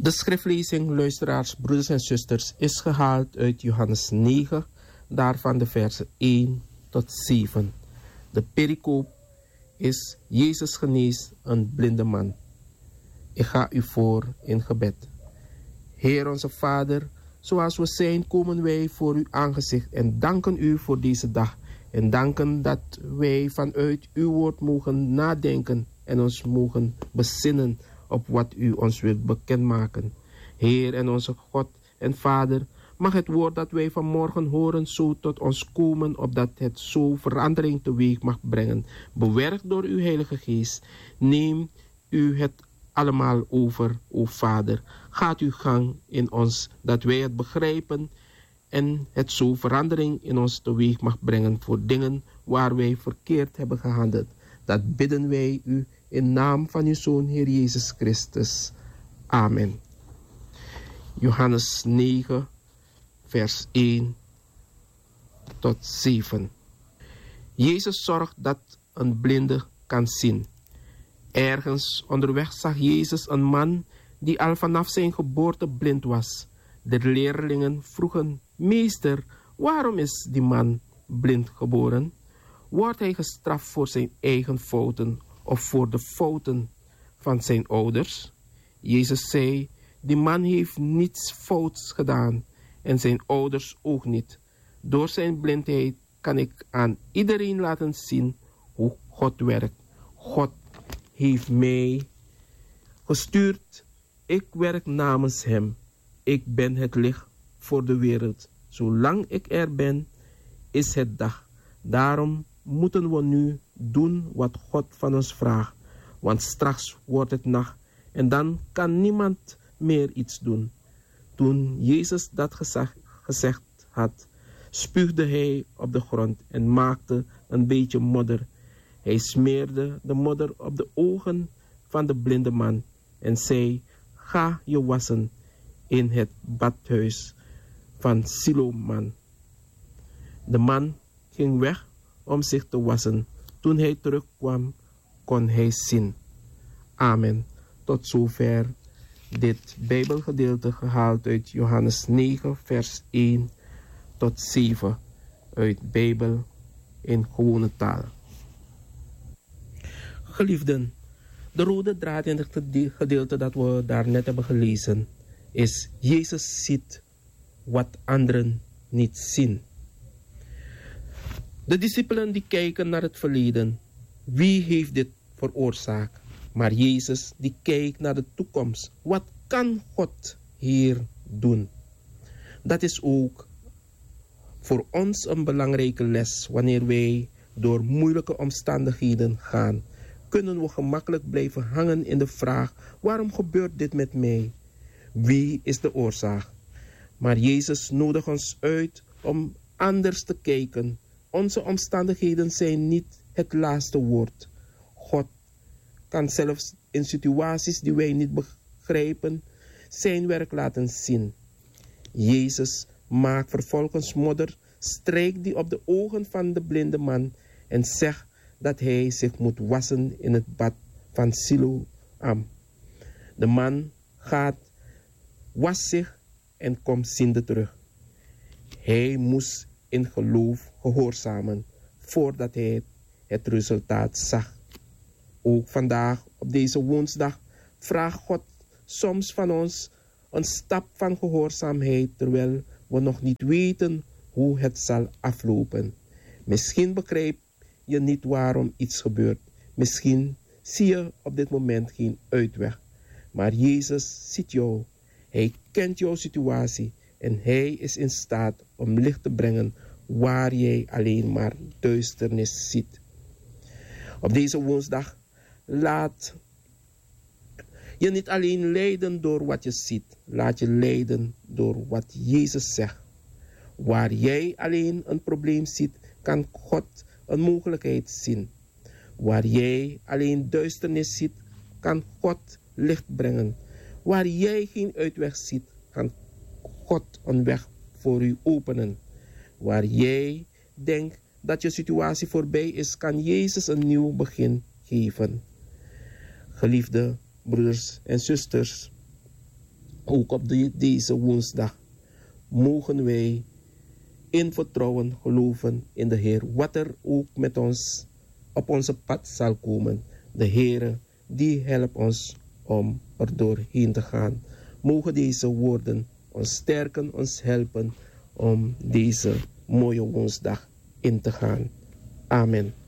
De schriftlezing, luisteraars, broeders en zusters, is gehaald uit Johannes 9, daarvan de versen 1 tot 7. De pericoop is: Jezus geneest een blinde man. Ik ga u voor in gebed. Heer onze Vader, zoals we zijn, komen wij voor uw aangezicht en danken u voor deze dag. En danken dat wij vanuit uw woord mogen nadenken en ons mogen bezinnen op wat u ons wilt bekendmaken. Heer en onze God en Vader, mag het woord dat wij vanmorgen horen zo tot ons komen, opdat het zo verandering teweeg mag brengen. Bewerkt door uw Heilige Geest. Neem u het allemaal over, o Vader. Gaat uw gang in ons, dat wij het begrijpen en het zo verandering in ons teweeg mag brengen voor dingen waar wij verkeerd hebben gehandeld. Dat bidden wij u in naam van uw Zoon, Heer Jezus Christus. Amen. Johannes 9, vers 1 tot 7. Jezus zorgt dat een blinde kan zien. Ergens onderweg zag Jezus een man die al vanaf zijn geboorte blind was. De leerlingen vroegen: Meester, waarom is die man blind geboren? Wordt hij gestraft voor zijn eigen fouten of voor de fouten van zijn ouders? Jezus zei: die man heeft niets fouts gedaan en zijn ouders ook niet. Door zijn blindheid kan ik aan iedereen laten zien hoe God werkt. God heeft mij gestuurd. Ik werk namens hem. Ik ben het licht voor de wereld. Zolang ik er ben, is het dag. Daarom moeten we nu doen wat God van ons vraagt. Want straks wordt het nacht en dan kan niemand meer iets doen. Toen Jezus dat gezegd had, spuugde hij op de grond en maakte een beetje modder. Hij smeerde de modder op de ogen van de blinde man en zei: ga je wassen in het badhuis van Siloam. De man ging weg om zich te wassen. Toen hij terugkwam, kon hij zien. Amen. Tot zover dit Bijbelgedeelte gehaald uit Johannes 9, vers 1 tot 7 uit Bijbel in gewone taal. Geliefden, de rode draad in het gedeelte dat we daarnet hebben gelezen is: Jezus ziet wat anderen niet zien. De discipelen die kijken naar het verleden. Wie heeft dit veroorzaakt? Maar Jezus die kijkt naar de toekomst. Wat kan God hier doen? Dat is ook voor ons een belangrijke les. Wanneer wij door moeilijke omstandigheden gaan, kunnen we gemakkelijk blijven hangen in de vraag: waarom gebeurt dit met mij? Wie is de oorzaak? Maar Jezus nodigt ons uit om anders te kijken. Onze omstandigheden zijn niet het laatste woord. God kan zelfs in situaties die wij niet begrijpen zijn werk laten zien. Jezus maakt vervolgens modder, strijkt die op de ogen van de blinde man en zegt dat hij zich moet wassen in het bad van Siloam. De man gaat, wast zich en komt ziende terug. Hij moest in geloof gehoorzamen voordat hij het resultaat zag. Ook vandaag, op deze woensdag, vraagt God soms van ons een stap van gehoorzaamheid, terwijl we nog niet weten hoe het zal aflopen. Misschien begrijp je niet waarom iets gebeurt. Misschien zie je op dit moment geen uitweg. Maar Jezus ziet jou. Hij kent jouw situatie en hij is in staat om licht te brengen waar jij alleen maar duisternis ziet. Op deze woensdag laat je niet alleen leiden door wat je ziet. Laat je leiden door wat Jezus zegt. Waar jij alleen een probleem ziet, kan God een mogelijkheid zien. Waar jij alleen duisternis ziet, kan God licht brengen. Waar jij geen uitweg ziet, kan God een weg voor u openen. Waar jij denkt dat je situatie voorbij is, kan Jezus een nieuw begin geven. Geliefde broeders en zusters, Ook op deze woensdag mogen wij in vertrouwen geloven in de Heer. Wat er ook met ons op onze pad zal komen. De Heer die helpt ons om er doorheen te gaan. Mogen deze woorden ons sterken, ons helpen om deze mooie woensdag in te gaan. Amen.